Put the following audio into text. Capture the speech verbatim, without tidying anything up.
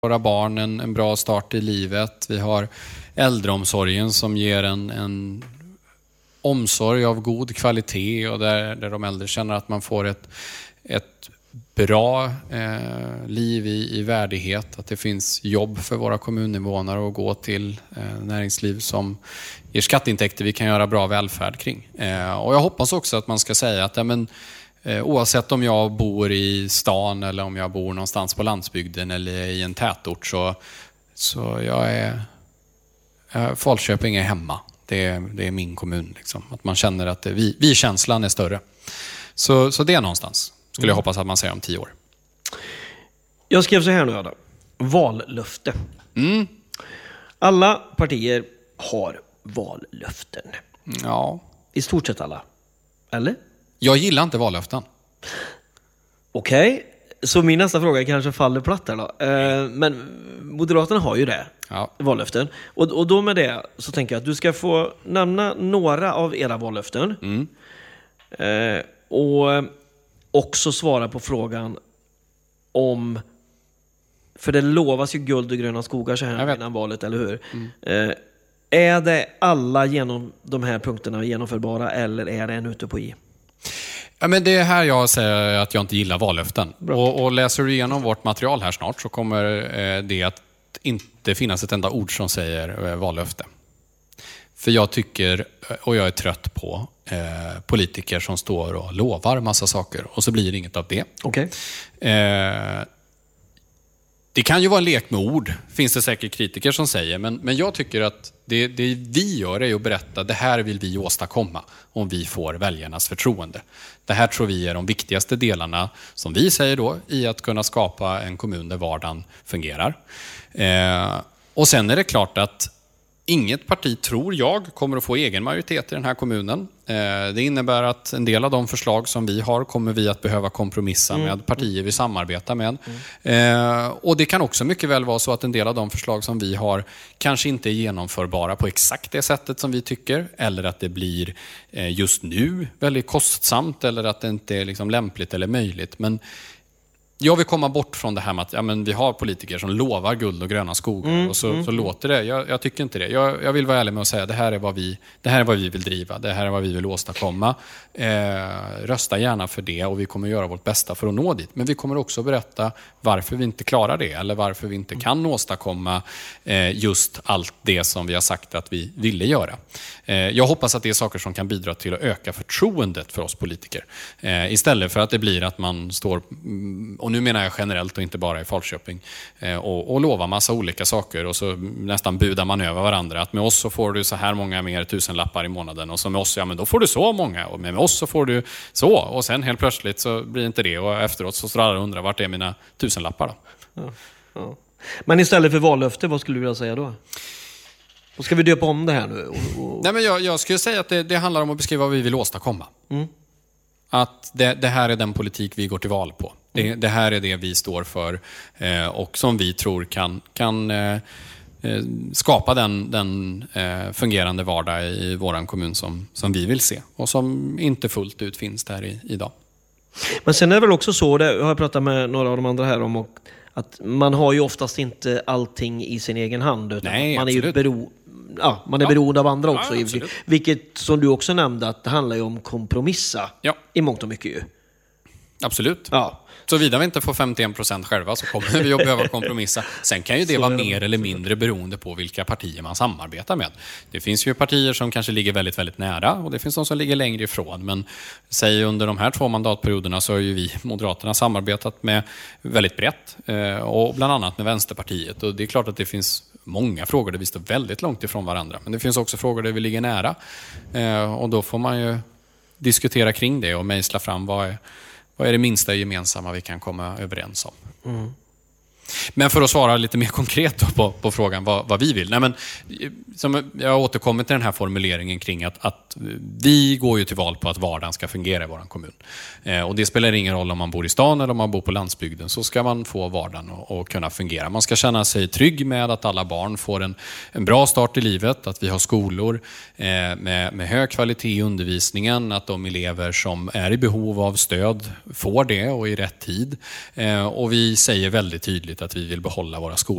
våra barn en, en bra start i livet. Vi har äldreomsorgen som ger en, en omsorg av god kvalitet och där, där de äldre känner att man får ett, ett bra eh, liv i, i värdighet. Att det finns jobb för våra kommuninvånare att gå till, eh, näringsliv som ger skatteintäkter vi kan göra bra välfärd kring. Eh, och jag hoppas också att man ska säga att ja, men, eh, oavsett om jag bor i stan eller om jag bor någonstans på landsbygden eller i en tätort så, så jag är eh, Falköping är hemma. Det är, det är min kommun. Liksom. Att man känner att det, vi, vi-känslan är större. Så, så det är någonstans. Skulle jag hoppas att man säger om tio år. Jag skrev så här nu, Adam. Vallöfte. Mm. Alla partier har vallöften. Ja. I stort sett alla. Eller? Jag gillar inte vallöften. Okej. Okay. Så min nästa fråga kanske faller platt här då. Eh, men Moderaterna har ju det. Ja. Vallöften. Och, och då med det så tänker jag att du ska få nämna några av era vallöften. Mm. Eh, och också svara på frågan om, för det lovas ju guld och gröna skogar så här innan valet, eller hur? Mm. Eh, är det alla genom de här punkterna genomförbara eller är det en ute på i? Ja, men det är här jag säger att jag inte gillar vallöften. Och, och läser du igenom vårt material här snart så kommer eh, det att inte finnas ett enda ord som säger eh, vallöfte. För jag tycker, och jag är trött på eh, politiker som står och lovar massa saker och så blir det inget av det. Okay. Eh, det kan ju vara en lek med ord, finns det säkert kritiker som säger. Men, men jag tycker att det, det vi gör är att berätta, det här vill vi åstadkomma om vi får väljarnas förtroende. Det här tror vi är de viktigaste delarna, som vi säger då, i att kunna skapa en kommun där vardagen fungerar. Eh, och sen är det klart att inget parti, tror jag, kommer att få egen majoritet i den här kommunen. Det innebär att en del av de förslag som vi har kommer vi att behöva kompromissa mm. med partier vi samarbetar med. Mm. Och det kan också mycket väl vara så att en del av de förslag som vi har kanske inte är genomförbara på exakt det sättet som vi tycker. Eller att det blir just nu väldigt kostsamt eller att det inte är liksom lämpligt eller möjligt. Men jag vill komma bort från det här med att ja, men vi har politiker som lovar guld och gröna skogar mm, och så, mm. så låter det. Jag, jag tycker inte det. Jag, jag vill vara ärlig med att säga det här är vad vi, det här är vad vi vill driva. Det här är vad vi vill åstadkomma. Eh, rösta gärna för det och vi kommer göra vårt bästa för att nå dit. Men vi kommer också berätta varför vi inte klarar det eller varför vi inte kan åstadkomma eh, just allt det som vi har sagt att vi ville göra. Eh, jag hoppas att det är saker som kan bidra till att öka förtroendet för oss politiker. Eh, istället för att det blir att man står och nu menar jag generellt och inte bara i Falköping eh, och, och lova massa olika saker och så nästan budar man över varandra att med oss så får du så här många mer tusenlappar i månaden och så med oss, ja men då får du så många och med oss så får du så och sen helt plötsligt så blir inte det och efteråt så står alla och undrar vart är mina tusenlappar då? Ja, ja. Men istället för vallöfte, vad skulle du vilja säga då? Då ska vi döpa om det här nu? Och, och... Nej men jag, jag skulle säga att det, det handlar om att beskriva vad vi vill åstadkomma. Mm. Att det, det här är den politik vi går till val på. Det, det här är det vi står för eh, och som vi tror kan, kan eh, skapa den, den eh, fungerande vardag i våran kommun som, som vi vill se och som inte fullt ut finns där i, idag. Men sen är det väl också så, det har jag pratat med några av de andra här om, och att man har ju oftast inte allting i sin egen hand utan Nej, man är absolut. ju bero, ja, man är ja. beroende av andra också. Ja, vilket som du också nämnde att det handlar ju om kompromissa ja. i mångt och mycket ju. Absolut. Ja. Så vidare vi inte får femtioen procent själva så kommer vi att behöva kompromissa. Sen kan ju det så vara mer eller mindre beroende på vilka partier man samarbetar med. Det finns ju partier som kanske ligger väldigt, väldigt nära och det finns de som ligger längre ifrån. Men säg under de här två mandatperioderna så har ju vi Moderaterna samarbetat med väldigt brett och bland annat med Vänsterpartiet. Och det är klart att det finns många frågor där vi står väldigt långt ifrån varandra. Men det finns också frågor där vi ligger nära. Och då får man ju diskutera kring det och mejsla fram vad är Vad är det minsta gemensamma vi kan komma överens om? Mm. Men för att svara lite mer konkret då på, på frågan vad, vad vi vill. Nej, men, som jag har återkommit till den här formuleringen kring att, att vi går ju till val på att vardagen ska fungera i vår kommun. Eh, och det spelar ingen roll om man bor i stan eller om man bor på landsbygden, så ska man få vardagen och, och kunna fungera. Man ska känna sig trygg med att alla barn får en, en bra start i livet, att vi har skolor eh, med, med hög kvalitet i undervisningen, att de elever som är i behov av stöd får det och i rätt tid. Eh, och vi säger väldigt tydligt att vi vill behålla våra skolor.